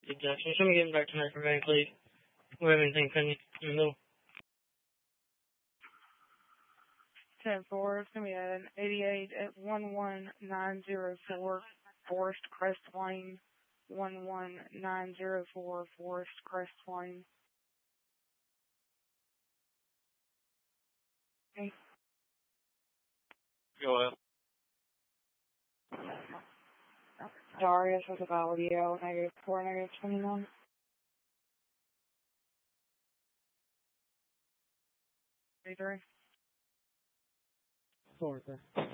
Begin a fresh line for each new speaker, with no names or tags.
Jackson, show me getting back to Metro Bank, please. We have anything pending in the middle.
10-4, it's going to be at an 88 at 11904 Forest Crest Lane. 11904 Forest Crest Lane. Okay.
Go ahead.
Darius with a Valdio, -4, -29. Three.
4, sir.